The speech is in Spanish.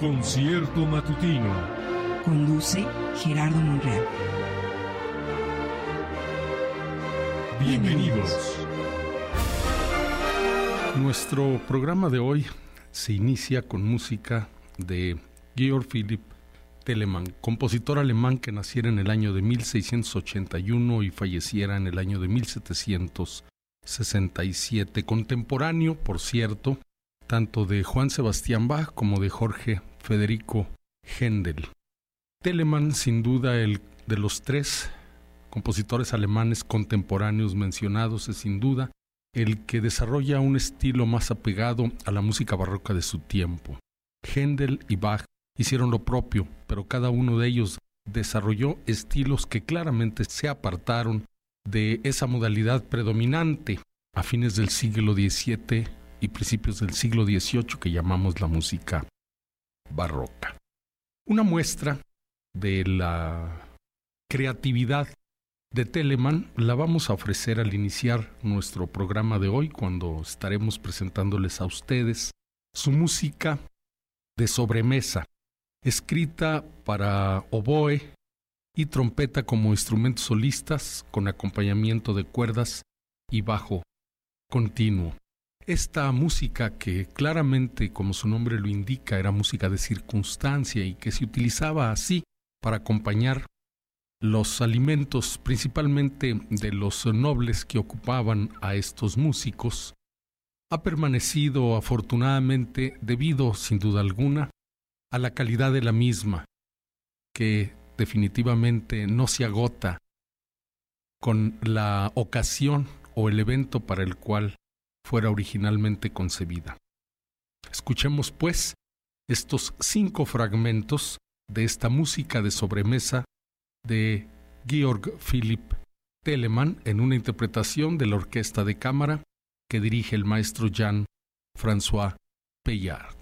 Concierto matutino. Conduce Gerardo Monreal. Bienvenidos. Nuestro programa de hoy se inicia con música de Georg Philipp Telemann, compositor alemán que naciera en el año de 1681 y falleciera en el año de 1767, contemporáneo, por cierto, tanto de Johann Sebastian Bach como de Jorge Federico Händel. Telemann, sin duda, el de los tres compositores alemanes contemporáneos mencionados, es sin duda el que desarrolla un estilo más apegado a la música barroca de su tiempo. Händel y Bach hicieron lo propio, pero cada uno de ellos desarrolló estilos que claramente se apartaron de esa modalidad predominante a fines del siglo XVII y principios del siglo XVIII que llamamos la música barroca. Una muestra de la creatividad de Telemann la vamos a ofrecer al iniciar nuestro programa de hoy, cuando estaremos presentándoles a ustedes su música de sobremesa, escrita para oboe y trompeta como instrumentos solistas, con acompañamiento de cuerdas y bajo continuo. Esta música, que claramente, como su nombre lo indica, era música de circunstancia y que se utilizaba así para acompañar los alimentos, principalmente de los nobles que ocupaban a estos músicos, ha permanecido afortunadamente debido, sin duda alguna, a la calidad de la misma, que definitivamente no se agota con la ocasión o el evento para el cual fuera originalmente concebida. Escuchemos, pues, estos 5 fragmentos de esta música de sobremesa de Georg Philipp Telemann en una interpretación de la orquesta de cámara que dirige el maestro Jean-François Pellard.